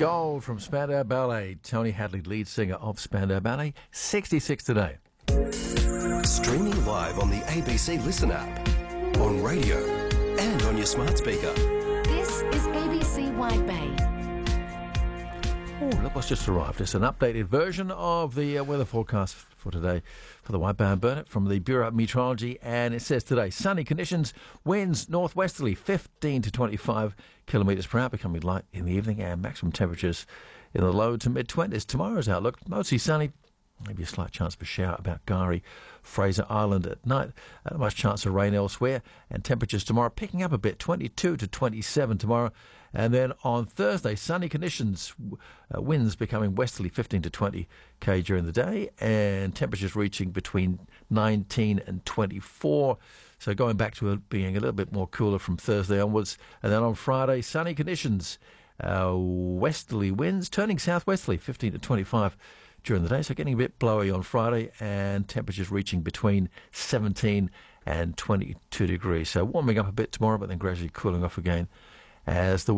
Gold from Spandau Ballet. Tony Hadley, lead singer of Spandau Ballet, 66 today. Streaming live on the ABC Listen app, on radio and on your smart speaker. This is ABC Wide Bay. Oh, look what's just arrived. It's an updated version of the weather forecast for today for the White Bay and Burnett from the Bureau of Meteorology, and it says today, sunny conditions, winds northwesterly 15 to 25 kilometres per hour, becoming light in the evening, and maximum temperatures in the low to mid-20s. Tomorrow's outlook, mostly sunny, maybe a slight chance for shower about Gari, Fraser Island at night. Not much chance of rain elsewhere. And temperatures tomorrow picking up a bit, 22 to 27 tomorrow. And then on Thursday, sunny conditions, winds becoming westerly 15 to 20 km during the day, and temperatures reaching between 19 and 24. So going back to it being a little bit more cooler from Thursday onwards. And then on Friday, sunny conditions, westerly winds turning southwesterly 15 to 25 during the day, so getting a bit blowy on Friday, and temperatures reaching between 17 and 22 degrees. So warming up a bit tomorrow, but then gradually cooling off again as the